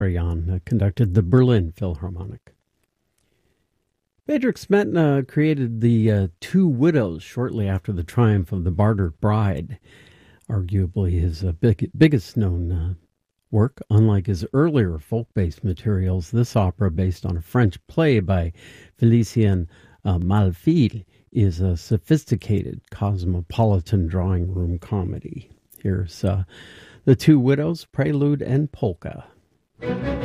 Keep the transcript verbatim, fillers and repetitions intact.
Karajan uh, conducted the Berlin Philharmonic. Bedřich Smetana created the uh, Two Widows shortly after the triumph of The Bartered Bride, arguably his uh, big, biggest known uh, work. Unlike his earlier folk-based materials, this opera, based on a French play by Félicien uh, Malfile, is a sophisticated cosmopolitan drawing room comedy. Here's uh, The Two Widows, Prelude and Polka.